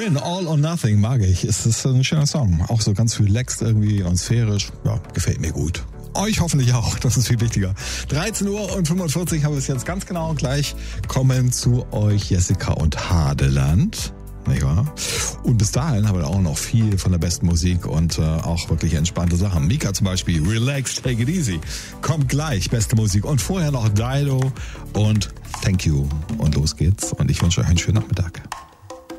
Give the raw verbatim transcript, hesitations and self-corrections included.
Win, All or Nothing mag ich. Es ist ein schöner Song. Auch so ganz relaxed irgendwie und sphärisch. Ja, gefällt mir gut. Euch hoffentlich auch, das ist viel wichtiger. dreizehn Uhr und fünfundvierzig haben wir es jetzt ganz genau. Gleich kommen zu euch Jessica und Hadeland. Nicht wahr? Und bis dahin haben wir auch noch viel von der besten Musik und äh, auch wirklich entspannte Sachen. Mika zum Beispiel, Relax, Take It Easy. Kommt gleich, beste Musik. Und vorher noch Dido und Thank You. Und los geht's. Und ich wünsche euch einen schönen Nachmittag.